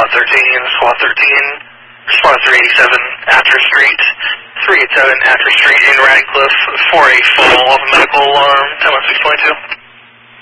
SWAT 13, SWAT 13, SWAT 387, After Street, 387, After Street in Radcliffe for a fall of a medical alarm, 10-6.2.